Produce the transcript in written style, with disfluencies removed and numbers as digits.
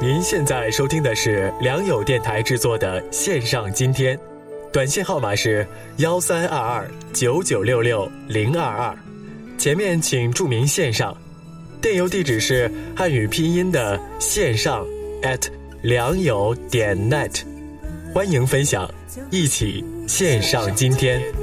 您现在收听的是良友电台制作的线上今天，短信号码是1322996622，前面请注明线上，电邮地址是汉语拼音的线上良友.net，欢迎分享，一起线上今天。